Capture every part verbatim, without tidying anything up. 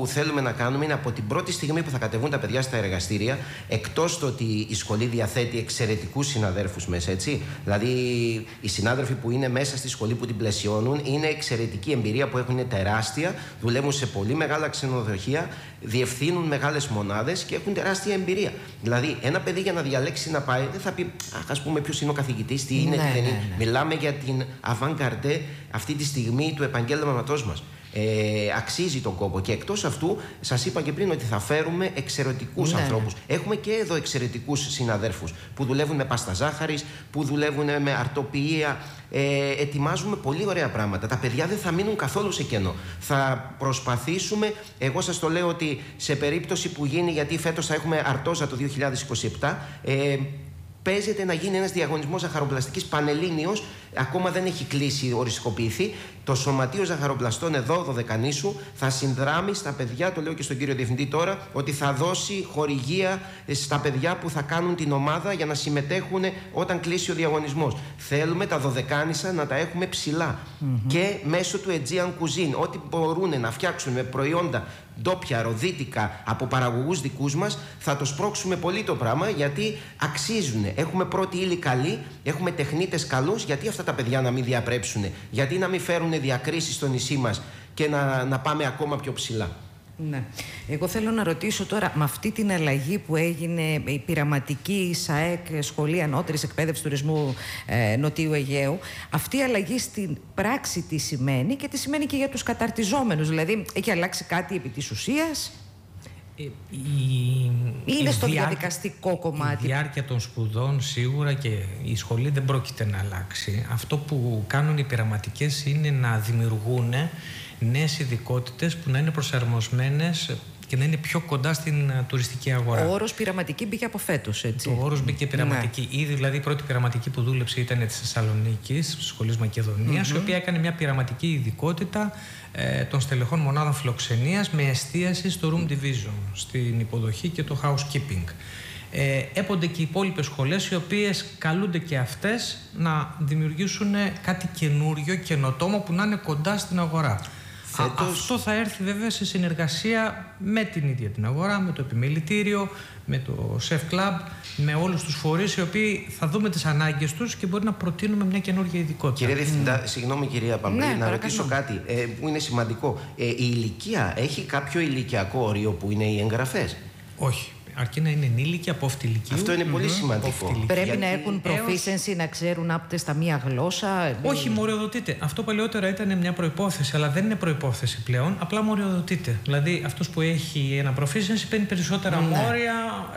που θέλουμε να κάνουμε είναι από την πρώτη στιγμή που θα κατεβούν τα παιδιά στα εργαστήρια, εκτός το ότι η σχολή διαθέτει εξαιρετικούς συναδέρφους μέσα, έτσι. Δηλαδή, οι συνάδελφοι που είναι μέσα στη σχολή που την πλαισιώνουν είναι εξαιρετική εμπειρία που έχουν τεράστια, δουλεύουν σε πολύ μεγάλα ξενοδοχεία, διευθύνουν μεγάλες μονάδες και έχουν τεράστια εμπειρία. Δηλαδή, ένα παιδί για να διαλέξει να πάει, δεν θα πει, ας πούμε, ποιος είναι ο καθηγητής, τι είναι, ναι, τι δεν είναι. ναι, ναι. Μιλάμε για την avant-garde αυτή τη στιγμή του επαγγέλματός μας. Ε, αξίζει τον κόπο. Και εκτός αυτού, σας είπα και πριν ότι θα φέρουμε εξαιρετικούς ναι. ανθρώπους. Έχουμε και εδώ εξαιρετικούς συναδέρφους που δουλεύουν με πάστα ζάχαρης, που δουλεύουν με αρτοποιία. Ε, ετοιμάζουμε πολύ ωραία πράγματα. Τα παιδιά δεν θα μείνουν καθόλου σε κενό. Θα προσπαθήσουμε, εγώ σας το λέω ότι σε περίπτωση που γίνει, γιατί φέτος θα έχουμε Αρτόζα το δύο χιλιάδες είκοσι επτά, ε, παίζεται να γίνει ένας διαγωνισμός ζαχαροπλαστικής πανελλήνιος. Ακόμα δεν έχει κλείσει, οριστικοποιηθεί. Το Σωματείο Ζαχαροπλαστών εδώ, Δωδεκανήσου, θα συνδράμει στα παιδιά, το λέω και στον κύριο Διευθυντή τώρα, ότι θα δώσει χορηγία στα παιδιά που θα κάνουν την ομάδα για να συμμετέχουν όταν κλείσει ο διαγωνισμός. Θέλουμε τα Δωδεκάνησα να τα έχουμε ψηλά. Mm-hmm. Και μέσω του Aegean Cuisine, ό,τι μπορούν να φτιάξουν με προϊόντα ντόπια, ροδίτικα, από παραγωγούς δικούς μας, θα το σπρώξουμε πολύ το πράγμα, γιατί αξίζουν. Έχουμε πρώτη ύλη καλή, έχουμε τεχνίτες καλούς, γιατί αυτά τα παιδιά να μην διαπρέψουν, γιατί να μην φέρουν διακρίσεις στο νησί μας και να, να πάμε ακόμα πιο ψηλά. Ναι. Εγώ θέλω να ρωτήσω τώρα, με αυτή την αλλαγή που έγινε η πειραματική ΣΑΕΚ, Σχολή Ανώτερης Εκπαίδευσης Τουρισμού ε, Νοτιού Αιγαίου, αυτή η αλλαγή στην πράξη τι σημαίνει και τι σημαίνει και για τους καταρτιζόμενους? Δηλαδή, έχει αλλάξει κάτι επί της ουσίας? Η, είναι στο διάρκεια, διαδικαστικό κομμάτι. Η διάρκεια των σπουδών σίγουρα και η σχολή δεν πρόκειται να αλλάξει. Αυτό που κάνουν οι πειραματικές είναι να δημιουργούν νέες ειδικότητες που να είναι προσαρμοσμένες και να είναι πιο κοντά στην τουριστική αγορά. Ο όρος πειραματική μπήκε από φέτος, έτσι. Ο όρος μπήκε πειραματική. Ναι. Ήδη δηλαδή η πρώτη πειραματική που δούλεψε ήταν της Θεσσαλονίκης, της Σχολής Μακεδονίας, mm-hmm. η οποία έκανε μια πειραματική ειδικότητα ε, των στελεχών μονάδων φιλοξενίας με εστίαση στο room division, στην υποδοχή και το housekeeping. Ε, έπονται και οι υπόλοιπες σχολές, οι οποίες καλούνται και αυτές να δημιουργήσουν κάτι καινούριο, καινοτόμο που να είναι κοντά στην αγορά. Φέτος... Α, αυτό θα έρθει βέβαια σε συνεργασία με την ίδια την αγορά, με το επιμελητήριο, με το Chef Club, με όλους τους φορείς οι οποίοι θα δούμε τις ανάγκες τους και μπορεί να προτείνουμε μια καινούργια ειδικότητα. Κύριε Διευθυντά, mm. συγγνώμη κυρία Παμπλή, ναι, να παρακαλώ. ρωτήσω κάτι ε, που είναι σημαντικό. Ε, η ηλικία, έχει κάποιο ηλικιακό όριο που είναι οι εγγραφές? Όχι. Αρκεί να είναι ενήλικοι από αυτή ηλικία. Αυτό είναι πολύ mm-hmm. σημαντικό. Πρέπει γιατί... να έχουν proficiency, έως... να ξέρουν άπτε στα μία γλώσσα. Όχι, μοριοδοτείται. Αυτό παλαιότερα ήταν μια προϋπόθεση, αλλά δεν είναι προϋπόθεση πλέον. Απλά μοριοδοτείται. Δηλαδή, αυτός που έχει ένα proficiency παίρνει περισσότερα mm-hmm. μόρια.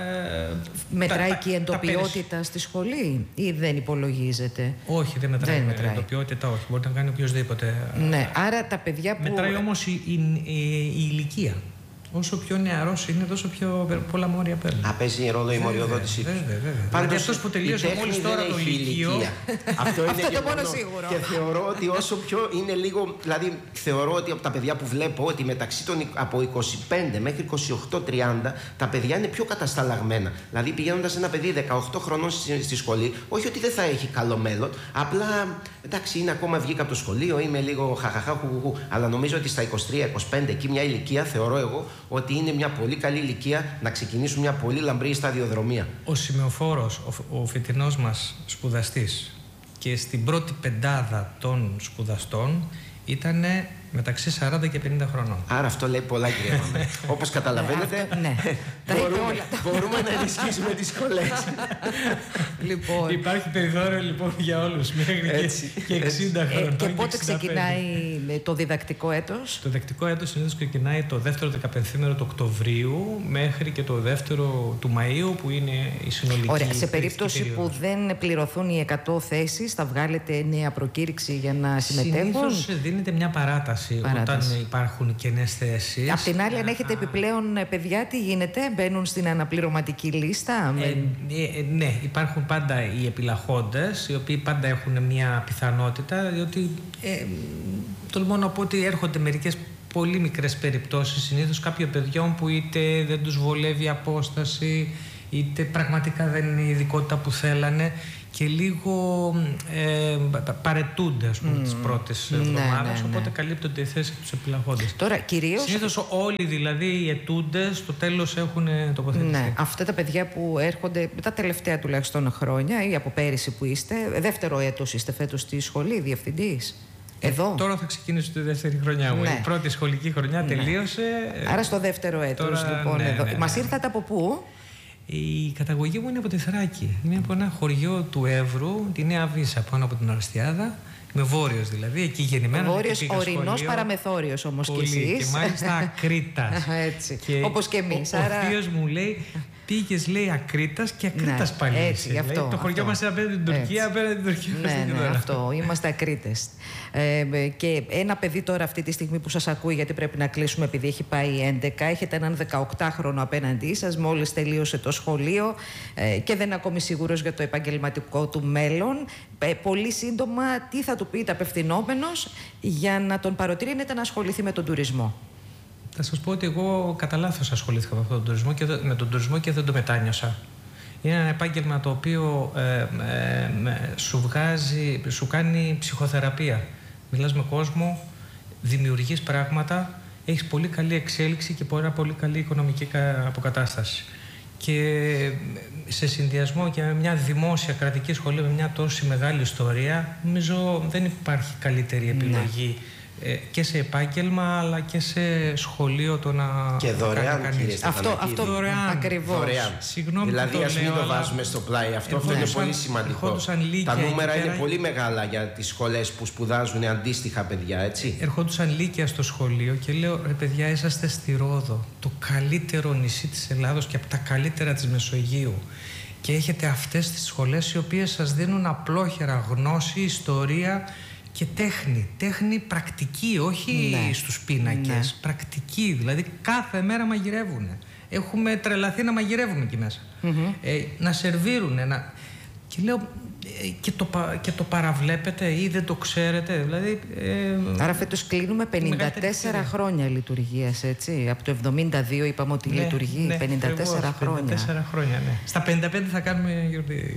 Ε, μετράει τα, και η εντοπιότητα τα, στη σχολή, ή δεν υπολογίζεται? Όχι, δεν μετράει. Δεν μετράει. Εντοπιότητα, όχι. Μπορεί να κάνει οποιοδήποτε. Ναι, άρα τα παιδιά που. Μετράει όμως η, η, η, η ηλικία. Όσο πιο νεαρός είναι, τόσο πιο πολλά μόρια παίρνει. Α, παίζει ρόλο η μοριοδότησή του. Βέβαια, βέβαια. Δηλαδή αυτός που τελείωσε μόλις τώρα το λύκειο. Αυτό είναι αυτό το μόνο σίγουρο. Και θεωρώ ότι όσο πιο είναι λίγο. Δηλαδή, θεωρώ ότι από τα παιδιά που βλέπω, ότι μεταξύ των από είκοσι πέντε μέχρι είκοσι οκτώ τριάντα, τα παιδιά είναι πιο κατασταλαγμένα. Δηλαδή, πηγαίνοντας ένα παιδί δεκαοκτώ χρονών στη σχολή, όχι ότι δεν θα έχει καλό μέλλον, απλά εντάξει, είναι ακόμα βγήκα από το σχολείο, είμαι λίγο χαχαχά, χουγουγού. Αλλά νομίζω ότι στα είκοσι τρία είκοσι πέντε, εκεί μια ηλικία, θεωρώ εγώ ότι είναι μια πολύ καλή ηλικία να ξεκινήσουν μια πολύ λαμπρή σταδιοδρομία. Ο σημεοφόρος, ο, ο φετινός μας σπουδαστής και στην πρώτη πεντάδα των σπουδαστών ήταν μεταξύ σαράντα και πενήντα χρονών. Άρα αυτό λέει πολλά, κύριε Μαμέ. Όπως καταλαβαίνετε, ναι. μπορούμε, μπορούμε να ενισχύσουμε τις σχολές. Λοιπόν. Υπάρχει περιθώριο λοιπόν για όλους μέχρι έτσι, και εξήντα χρονών. Και πότε ξεκινάει το διδακτικό έτος? Το διδακτικό έτος συνήθως ξεκινάει το δεύτερο δεκαπενθήμερο του Οκτωβρίου μέχρι και το δεύτερο του Μαΐου, που είναι η συνολική. Ωραία. Σε περίπτωση που δεν πληρωθούν οι εκατό θέσεις, θα βγάλετε νέα προκήρυξη για να συμμετέχουν? Συνήθως δίνεται μια παράταση. Παράταση. Όταν υπάρχουν κενές θέσεις. Απ' την άλλη, αν έχετε επιπλέον παιδιά, τι γίνεται? Μπαίνουν στην αναπληρωματική λίστα? Ε, ε, ναι, υπάρχουν πάντα οι επιλαχόντες, οι οποίοι πάντα έχουν μια πιθανότητα, διότι ε, τολμώ να πω ότι έρχονται μερικές πολύ μικρές περιπτώσεις, συνήθως κάποιων παιδιών που είτε δεν τους βολεύει η απόσταση, είτε πραγματικά δεν είναι η ειδικότητα που θέλανε και λίγο ε, παρετούνται, ας πούμε, mm. τις πρώτες εβδομάδες, ναι, ναι, ναι. οπότε καλύπτονται οι θέσεις τους επιλαγόντες. Τώρα, κυρίως... Συνήθως όλοι δηλαδή οι ετούντες στο τέλος έχουν τοποθετηθεί. Ναι, αυτά τα παιδιά που έρχονται τα τελευταία τουλάχιστον χρόνια ή από πέρυσι που είστε, δεύτερο έτος είστε φέτος στη σχολή, διευθυντής. Εδώ. Τώρα θα ξεκινήσω τη δεύτερη χρονιά μου. Ναι. Η πρώτη σχολική χρονιά ναι. τελείωσε. Άρα στο δεύτερο έτος, τώρα, λοιπόν, ναι, εδώ. Ναι, ναι, Μας ναι. ήρθατε από πού? Η καταγωγή μου είναι από τη Θράκη. Είμαι από ένα χωριό του Εύρου, τη Νέα Βύσσα, πάνω από την Οραστιάδα. Είμαι βόρειος δηλαδή, εκεί γεννημένο. Βόρειος, ορεινός, παραμεθόριος όμως κι εσείς. Και μάλιστα Ακρίτας. Έτσι, και όπως και εμείς. Ο, άρα... ο θείος μου λέει, πήγες λέει Ακρίτας και Ακρίτας ναι, πάλι. Έτσι, αυτό, λέει, το χωριό αυτό. μας είναι απέναντι την Τουρκία, απέναντι την Τουρκία. Ναι, ναι, αυτό, είμαστε Ακρίτες. Ε, και ένα παιδί τώρα αυτή τη στιγμή που σας ακούει, γιατί πρέπει να κλείσουμε επειδή έχει πάει έντεκα, έχετε έναν δεκαοκτάχρονο απέναντί σας, μόλις τελείωσε το σχολείο ε, και δεν είναι ακόμη σίγουρος για το επαγγελματικό του μέλλον. Ε, πολύ σύντομα, τι θα του πείτε απευθυνόμενος για να τον παροτρύνετε να ασχοληθεί με τον τουρισμό? Θα σας πω ότι εγώ κατά λάθος ασχολήθηκα με, τον τουρισμό και, με τον τουρισμό και δεν το μετάνιωσα. Είναι ένα επάγγελμα το οποίο ε, ε, ε, σου βγάζει, σου κάνει ψυχοθεραπεία. Μιλάς με κόσμο, δημιουργείς πράγματα, έχεις πολύ καλή εξέλιξη και πολύ καλή οικονομική αποκατάσταση. Και σε συνδυασμό και με μια δημόσια κρατική σχολή, με μια τόση μεγάλη ιστορία, νομίζω δεν υπάρχει καλύτερη επιλογή. Ναι. Και σε επάγγελμα αλλά και σε σχολείο το να και δωρεάν, κάνει κύριε αυτό, αυτό δωρεάν. Ακριβώς. Δωρεάν. Συγγνώμη δηλαδή το ας μην λέω, το βάζουμε στο πλάι αυτό, αυτό είναι πολύ σημαντικό. Τα νούμερα είναι πολύ μεγάλα για τις σχολές που σπουδάζουν αντίστοιχα παιδιά, έτσι. Ερχόντουσαν λύκεια στο σχολείο και λέω, ρε παιδιά, είσαστε στη Ρόδο, το καλύτερο νησί της Ελλάδος και από τα καλύτερα της Μεσογείου, και έχετε αυτές τις σχολές οι οποίες σας δίνουν απλόχερα γνώση, ιστορία και τέχνη. Τέχνη πρακτική, όχι ναι. στους πίνακες. Ναι. Πρακτική, δηλαδή κάθε μέρα μαγειρεύουν. Έχουμε τρελαθεί να μαγειρεύουμε εκεί μέσα. Mm-hmm. Ε, να σερβίρουν. Να... Και λέω, ε, και, το, και το παραβλέπετε ή δεν το ξέρετε. Δηλαδή, ε, άρα φέτος κλείνουμε πενήντα τέσσερα χρόνια λειτουργίας, έτσι. Από το εβδομήντα δύο είπαμε ότι ναι, λειτουργεί. Ναι, πενήντα τέσσερα χρόνια. πενήντα τέσσερα χρόνια, ναι. Στα πενήντα πέντε θα κάνουμε γιορτή.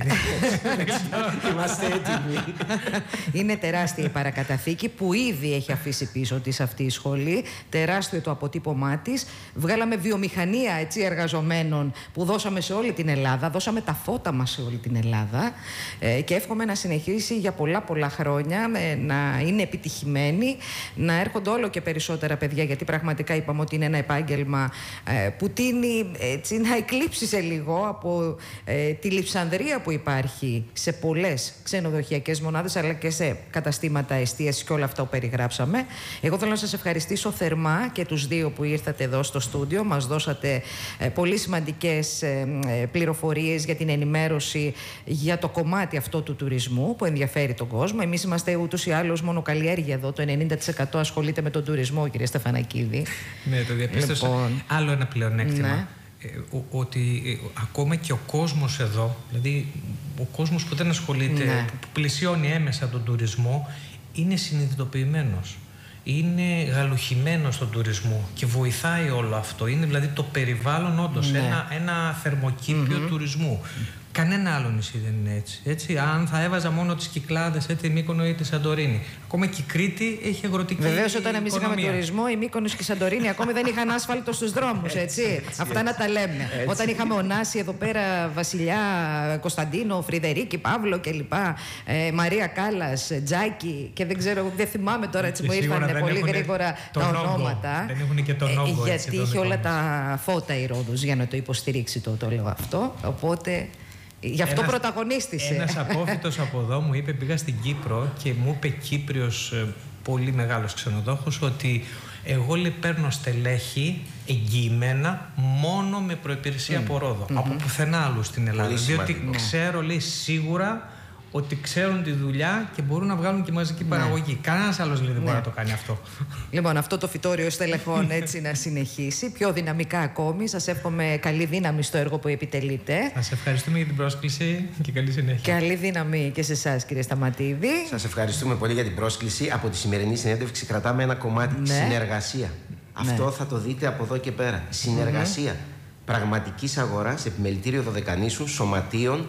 Είμαστε έτοιμοι. Είναι τεράστια η παρακαταθήκη που ήδη έχει αφήσει πίσω της αυτή η σχολή. Τεράστιο το αποτύπωμά της. Βγάλαμε βιομηχανία, έτσι, εργαζομένων που δώσαμε σε όλη την Ελλάδα. Δώσαμε τα φώτα μας σε όλη την Ελλάδα. Ε, και εύχομαι να συνεχίσει για πολλά πολλά χρόνια, ε, να είναι επιτυχημένη, να έρχονται όλο και περισσότερα παιδιά, γιατί πραγματικά είπαμε ότι είναι ένα επάγγελμα ε, που τείνει έτσι, να εκλείψει σε λίγο από ε, τη λειψανδρία που υπάρχει σε πολλές ξενοδοχειακές μονάδες αλλά και σε καταστήματα εστίασης και όλα αυτά που περιγράψαμε. Εγώ θέλω να σας ευχαριστήσω θερμά και τους δύο που ήρθατε εδώ στο στούντιο. Μας δώσατε ε, πολύ σημαντικές ε, ε, πληροφορίες για την ενημέρωση για το κομμάτι αυτό του τουρισμού που ενδιαφέρει τον κόσμο. Εμείς είμαστε ούτως ή άλλως μονοκαλλιέργεια εδώ. Το ενενήντα τοις εκατό ασχολείται με τον τουρισμό, κύριε Στεφανακίδη. Ναι, το διαπίστωσα. Λοιπόν, άλλο ένα πλεονέκτημα. Ναι. Ε, ο, ότι ε, ακόμα και ο κόσμος εδώ, δηλαδή ο κόσμος που δεν ασχολείται, ναι. που πλησιώνει έμεσα τον τουρισμό, είναι συνειδητοποιημένος. Είναι γαλουχημένος στον τουρισμό και βοηθάει όλο αυτό. Είναι δηλαδή το περιβάλλον όντως, ναι. ένα, ένα θερμοκήπιο mm-hmm. τουρισμού. Κανένα άλλο νησί δεν είναι έτσι. έτσι. Αν θα έβαζα μόνο τις Κυκλάδες, τη Μύκονο ή τη Σαντορίνη. Ακόμα και η Κρήτη έχει αγροτική οικονομία. Βεβαίως, όταν εμείς είχαμε τουρισμό, η Μύκονος και η Σαντορίνη ακόμη δεν είχαν άσφαλτο στους δρόμους. Έτσι. έτσι, έτσι Αυτά έτσι. να τα λέμε. Έτσι. Όταν είχαμε ονάσει εδώ πέρα Βασιλιά, Κωνσταντίνο, Φρυδερίκη, Παύλο κλπ. Ε, Μαρία Κάλλας, Τζάκη και δεν ξέρω, δεν θυμάμαι τώρα, έτσι μου ήρθαν πολύ γρήγορα τα ονόματα. Δεν έχουν και τον όγκο. Γιατί είχε όλα τα φώτα η Ρόδος για να το υποστηρίξει το, το λέω αυτό. Οπότε. Γι' αυτό ένας, πρωταγωνίστησε. Ένας απόφοιτος από εδώ μου είπε, πήγα στην Κύπρο και μου είπε Κύπριος πολύ μεγάλος ξενοδόχος ότι εγώ λέει παίρνω στελέχη εγγυημένα μόνο με προϋπηρεσία mm. από Ρόδο. Mm-hmm. Από πουθενά άλλου στην Ελλάδα. Πολύ διότι σημαντικό. Ξέρω λέει σίγουρα ότι ξέρουν τη δουλειά και μπορούν να βγάλουν και μαζική παραγωγή. Ναι. Κανένας άλλος λέει, δεν ναι. μπορεί να το κάνει αυτό. Λοιπόν, αυτό το φυτόριο στελεχών έτσι να συνεχίσει, πιο δυναμικά ακόμη. Σας εύχομαι καλή δύναμη στο έργο που επιτελείτε. Σας ευχαριστούμε για την πρόσκληση και καλή συνέχεια. Καλή δύναμη και σε εσάς, κύριε Σταματίδη. Σας ευχαριστούμε πολύ για την πρόσκληση. Από τη σημερινή συνέντευξη κρατάμε ένα κομμάτι. Ναι. Συνεργασία. Ναι. Αυτό θα το δείτε από εδώ και πέρα. Συνεργασία mm-hmm. πραγματικής αγοράς, επιμελητήριο Δωδεκανήσου, σωματείων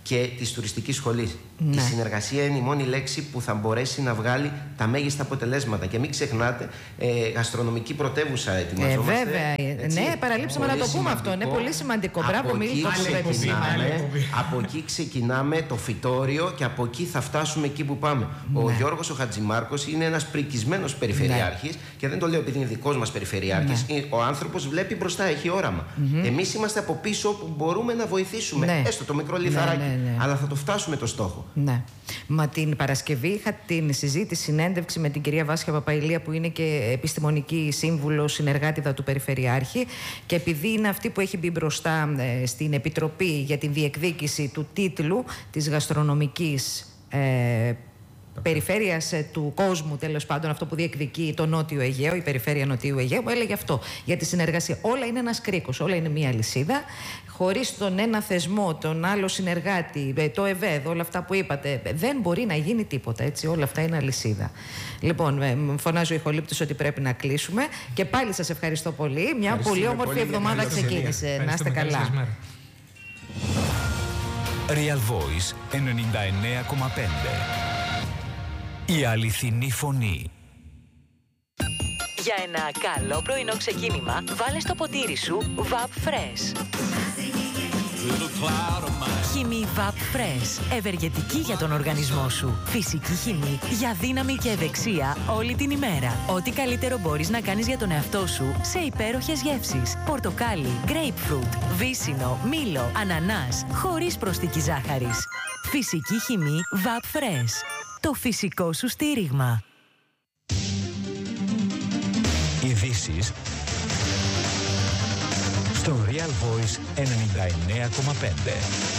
και της τουριστικής σχολής. Ναι. Η συνεργασία είναι η μόνη λέξη που θα μπορέσει να βγάλει τα μέγιστα αποτελέσματα. Και μην ξεχνάτε, ε, γαστρονομική πρωτεύουσα ετοιμαζόμαστε. Ε, βέβαια. Έτσι. Ναι, παραλείψαμε να το πούμε σημαντικό. Αυτό. Είναι πολύ σημαντικό. Μπράβο, Μίλη, το ξεκινάμε, από εκεί ξεκινάμε το φυτόριο και από εκεί θα φτάσουμε εκεί που πάμε. Ναι. Ο Γιώργος ο Χατζημάρκος είναι ένας πρικισμένος περιφερειάρχης, ναι. και δεν το λέω επειδή είναι δικός μας περιφερειάρχης. Ναι. Ο άνθρωπος βλέπει μπροστά, έχει όραμα. Mm-hmm. Εμείς είμαστε από πίσω που μπορούμε να βοηθήσουμε. Ναι. Έστω το μικρό λιθαράκι. Ναι, ναι, ναι. Αλλά θα το φτάσουμε το στόχο. Ναι. Μα την Παρασκευή είχα την συζήτηση, συνέντευξη με την κυρία Βάσια Παπαηλία, που είναι και επιστημονική σύμβουλο, συνεργάτηδα του Περιφερειάρχη. Και επειδή είναι αυτή που έχει μπει μπροστά ε, στην Επιτροπή για την διεκδίκηση του τίτλου της γαστρονομικής ε, περιφέρειας του κόσμου, τέλος πάντων, αυτό που διεκδικεί το Νότιο Αιγαίο, η περιφέρεια Νοτιού Αιγαίου, μου έλεγε αυτό για τη συνεργασία. Όλα είναι ένας κρίκος, όλα είναι μία αλυσίδα. Χωρίς τον ένα θεσμό, τον άλλο συνεργάτη, το ΕΒΕΔ, όλα αυτά που είπατε, δεν μπορεί να γίνει τίποτα. Έτσι, όλα αυτά είναι αλυσίδα. Λοιπόν, φωνάζει ο ηχολήπτης ότι πρέπει να κλείσουμε. Και πάλι σας ευχαριστώ πολύ. Μια πολύ όμορφη πολύ εβδομάδα ξεκίνησε. Να είστε καλά. Real Voice ενενήντα εννέα κόμμα πέντε. Η αληθινή φωνή. Για ένα καλό πρωινό ξεκίνημα, βάλε στο ποτήρι σου Vap Fresh. Χυμή Vap Fresh. Ευεργετική για τον οργανισμό σου. Φυσική χυμή για δύναμη και ευεξία όλη την ημέρα. Ό,τι καλύτερο μπορείς να κάνεις για τον εαυτό σου σε υπέροχες γεύσεις. Πορτοκάλι, grapefruit, βύσσινο, μήλο, ανανάς, χωρίς προσθήκη ζάχαρης. Φυσική χυμή Vap Fresh. Το φυσικό σου στήριγμα. Ειδήσεις στο Real Voice ενενήντα εννέα κόμμα πέντε.